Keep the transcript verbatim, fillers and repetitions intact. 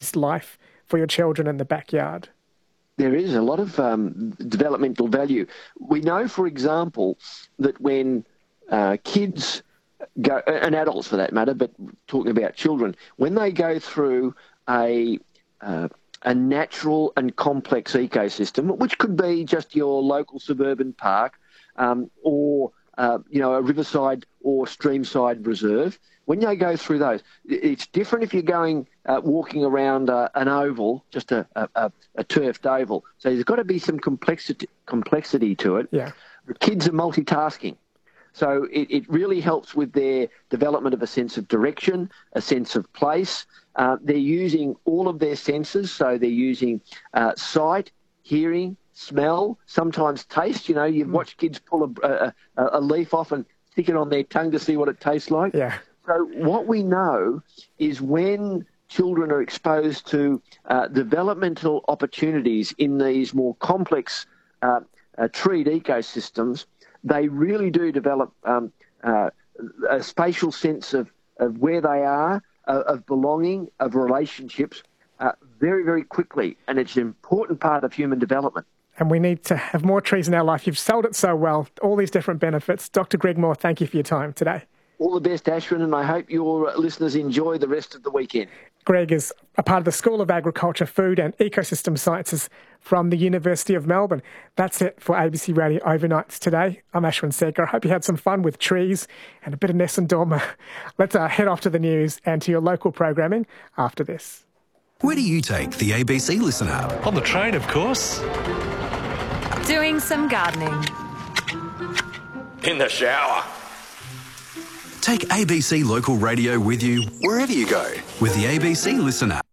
enhanced life for your children in the backyard. There is a lot of um, developmental value. We know, for example, that when uh, kids go, and adults for that matter, but talking about children, when they go through a uh, a natural and complex ecosystem, which could be just your local suburban park um, or uh, you know a riverside or streamside reserve, when they go through those, it's different if you're going uh, walking around uh, an oval, just a, a, a turfed oval. So there's got to be some complexity complexity to it. Yeah. The kids are multitasking. So it, it really helps with their development of a sense of direction, a sense of place. Uh, they're using all of their senses. So they're using uh, sight, hearing, smell, sometimes taste. You know, you've watched kids pull a, a, a leaf off and stick it on their tongue to see what it tastes like. Yeah. So what we know is when children are exposed to uh, developmental opportunities in these more complex uh, uh, treed ecosystems, they really do develop um, uh, a spatial sense of, of where they are, uh, of belonging, of relationships uh, very, very quickly. And it's an important part of human development. And we need to have more trees in our life. You've sold it so well, all these different benefits. Doctor Greg Moore, thank you for your time today. All the best, Ashwin, and I hope your listeners enjoy the rest of the weekend. Greg is a part of the School of Agriculture, Food and Ecosystem Sciences from the University of Melbourne. That's it for A B C Radio Overnights today. I'm Ashwin Segar. I hope you had some fun with trees and a bit of Nessun Dorma. Let's uh, head off to the news and to your local programming after this. Where do you take the A B C Listen app? On the train, of course. Doing some gardening. In the shower. Take A B C Local Radio with you wherever you go with the A B C Listen app.